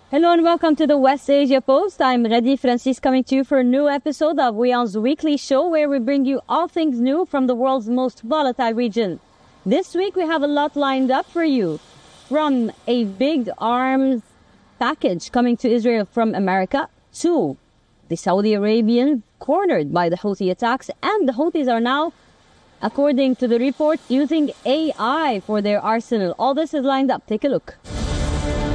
Hello and welcome to the West Asia Post. I'm Redi Francis coming to you for a new episode of WION's weekly show where we bring you all things new from the world's most volatile region. This week we have a lot lined up for you. From a big arms package coming to Israel from America to the Saudi Arabians cornered by the Houthi attacks, and the Houthis are now, according to the report, using AI for their arsenal. All this is lined up. Take a look.